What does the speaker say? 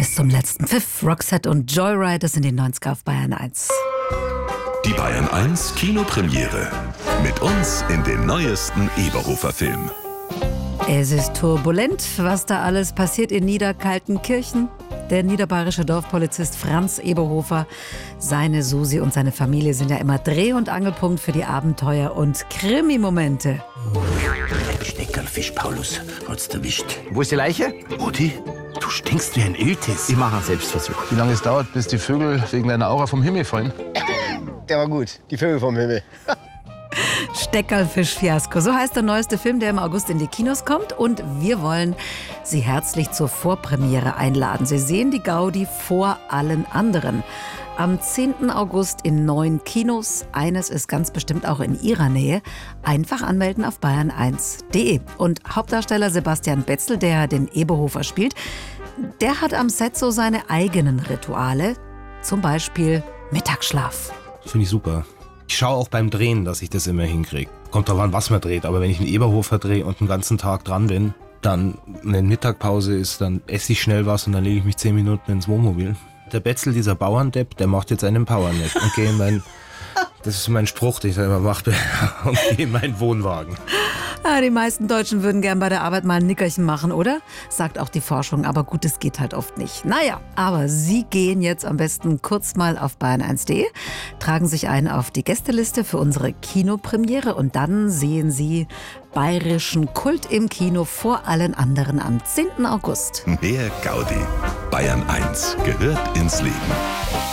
Bis zum letzten Pfiff. Roxette und Joyride ist in den 90er auf Bayern 1. Die Bayern 1 Kinopremiere. Mit uns in den neuesten Eberhofer-Film. Es ist turbulent, was da alles passiert in Niederkaltenkirchen. Der niederbayerische Dorfpolizist Franz Eberhofer, seine Susi und seine Familie sind ja immer Dreh- und Angelpunkt für die Abenteuer- und Krimi-Momente. Steckerlfisch, Paulus, hat's erwischt. Wo ist die Leiche? Mutti, du stinkst wie ein Iltis. Ich mache einen Selbstversuch. Wie lange es dauert, bis die Vögel wegen deiner Aura vom Himmel fallen? Der war gut. Die Vögel vom Himmel. Steckerlfisch-Fiasko, so heißt der neueste Film, der im August in die Kinos kommt. Und wir wollen Sie herzlich zur Vorpremiere einladen. Sie sehen die Gaudi vor allen anderen. Am 10. August in 9 Kinos. Eines ist ganz bestimmt auch in Ihrer Nähe. Einfach anmelden auf bayern1.de. Und Hauptdarsteller Sebastian Betzel, der den Eberhofer spielt, der hat am Set so seine eigenen Rituale. Zum Beispiel Mittagsschlaf. Finde ich super. Ich schaue auch beim Drehen, dass ich das immer hinkriege. Kommt drauf an, was man dreht. Aber wenn ich einen Eberhofer drehe und den ganzen Tag dran bin, dann eine Mittagpause ist, dann esse ich schnell was und dann lege ich mich 10 Minuten ins Wohnmobil. Der Betzel, dieser Bauerndepp, der macht jetzt einen Powernap und gehe in mein, das ist mein Spruch, den ich selber mache, und gehe in meinen Wohnwagen. Ja, die meisten Deutschen würden gern bei der Arbeit mal ein Nickerchen machen, oder? Sagt auch die Forschung, aber gut, das geht halt oft nicht. Naja, aber Sie gehen jetzt am besten kurz mal auf bayern1.de, tragen sich ein auf die Gästeliste für unsere Kinopremiere und dann sehen Sie bayerischen Kult im Kino vor allen anderen am 10. August. Mehr Gaudi. Bayern 1 gehört ins Leben.